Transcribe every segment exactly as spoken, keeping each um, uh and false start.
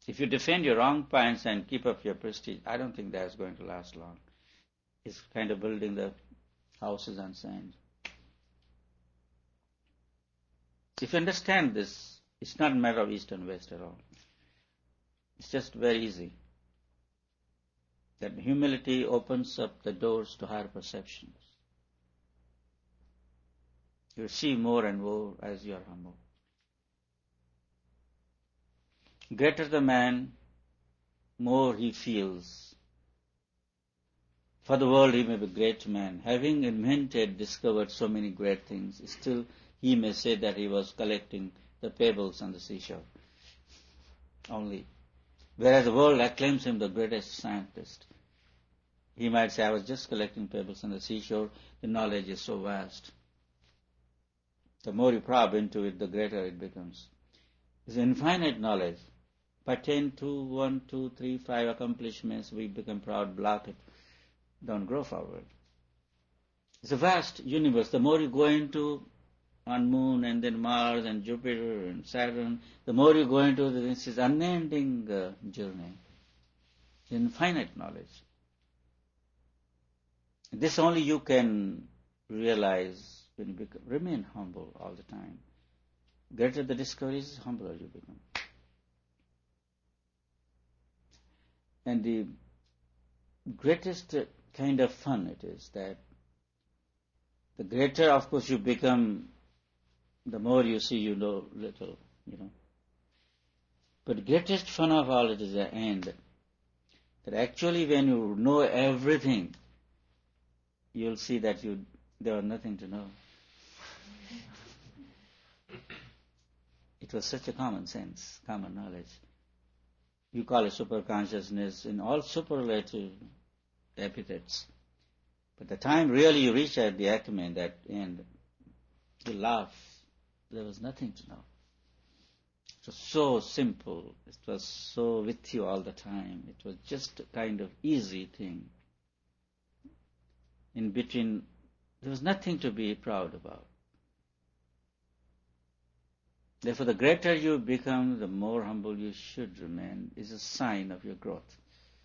If you defend your wrong points and keep up your prestige, I don't think that's going to last long. It's kind of building the houses on sand. If you understand this, it's not a matter of east and west at all. It's just very easy. That humility opens up the doors to higher perceptions. You see more and more as you are humble. Greater the man, more he feels. For the world he may be a great man. Having invented, discovered so many great things, still he may say that he was collecting the pebbles on the seashore only. Whereas the world acclaims him the greatest scientist. He might say, I was just collecting pebbles on the seashore. The knowledge is so vast. The more you probe into it, the greater it becomes. It's infinite knowledge. Pertain to one, two, three, five accomplishments, we become proud, block it. Don't grow forward. It's a vast universe. The more you go into on Moon and then Mars and Jupiter and Saturn, the more you go into this is unending uh, journey. Infinite knowledge. This only you can realize when you become, remain humble all the time. Greater the discoveries, humbler you become. And the greatest kind of fun it is that the greater, of course, you become, the more you see you know little, you know. But the greatest fun of all it is the end. That actually when you know everything, you'll see that you there was nothing to know. It was such a common sense, common knowledge. You call it super consciousness in all superlative epithets. But the time really you reach at the acumen, that end, you laugh. There was nothing to know. It was so simple. It was so with you all the time. It was just a kind of easy thing. In between, there was nothing to be proud about. Therefore, the greater you become, the more humble you should remain, is a sign of your growth.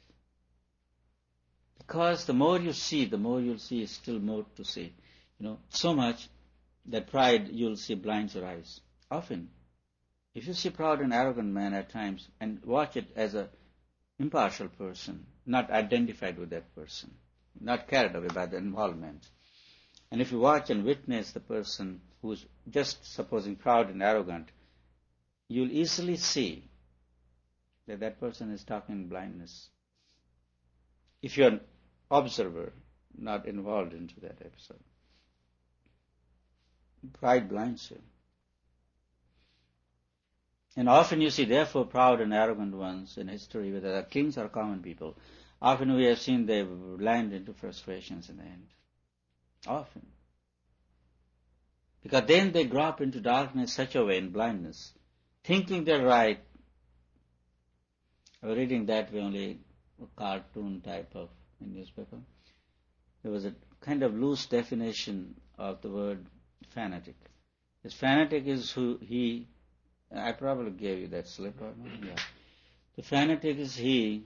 Because the more you see, the more you'll see is still more to see. You know, so much that pride you'll see blinds your eyes. Often, if you see proud and arrogant man at times and watch it as an impartial person, not identified with that person, not carried away by the involvement. And if you watch and witness the person who's just supposing proud and arrogant, you'll easily see that that person is talking blindness. If you're an observer, not involved into that episode. Pride blinds you. And often you see, therefore, proud and arrogant ones in history, whether they're kings or common people, often we have seen they land into frustrations in the end. Often. Because then they grow up into darkness such a way, in blindness, thinking they're right. I was reading that way only a cartoon type of a newspaper. There was a kind of loose definition of the word fanatic. This fanatic is who he, I probably gave you that slip or not? Yeah. The fanatic is he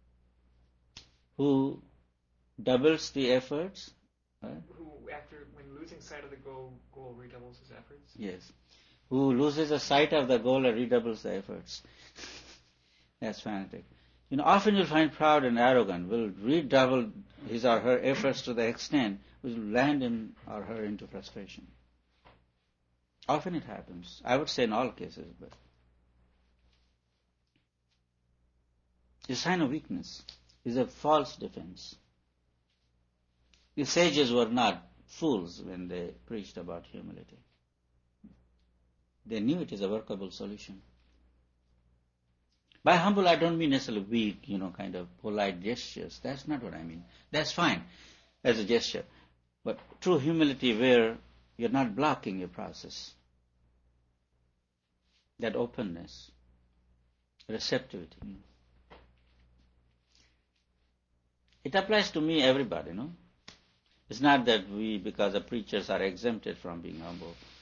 who doubles the efforts. Right? Who, after, when losing sight of the goal, goal redoubles his efforts? Yes. Who loses the sight of the goal and redoubles the efforts. That's fanatic. You know, often you'll find proud and arrogant will redouble his or her efforts to the extent which will land him or her into frustration. Often it happens. I would say in all cases, but it's a sign of weakness. It's a false defense. The sages were not fools when they preached about humility. They knew it is a workable solution. By humble, I don't mean necessarily weak, you know, kind of polite gestures. That's not what I mean. That's fine as a gesture. But true humility where you're not blocking your process. That openness, receptivity. It applies to me, everybody, no? It's not that we, because the preachers are exempted from being humble.